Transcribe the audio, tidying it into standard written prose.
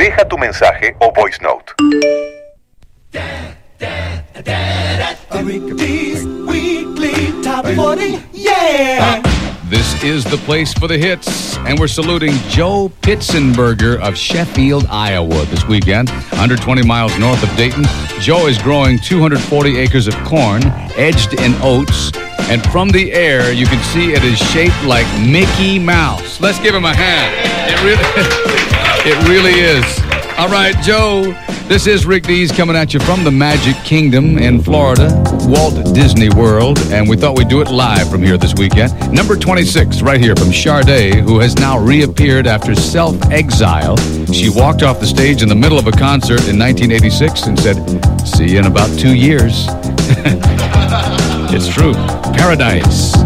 Deja tu mensaje o voice note. Rick Dees Weekly Top 40, yeah! This is the place for the hits, and we're saluting Joe Pitzenberger of Sheffield, Iowa this weekend, 120 miles north of Dayton. Joe is growing 240 acres of corn, edged in oats, and from the air, you can see it is shaped like Mickey Mouse. Let's give him a hand. It really is. All right, Joe, this is Rick Dees coming at you from the Magic Kingdom in Florida, Walt Disney World, and we thought we'd do it live from here this weekend. Number 26, right here from Sade, who has now reappeared after self-exile. She walked off the stage in the middle of a concert in 1986 and said, "See you in about 2 years." It's true. Paradise.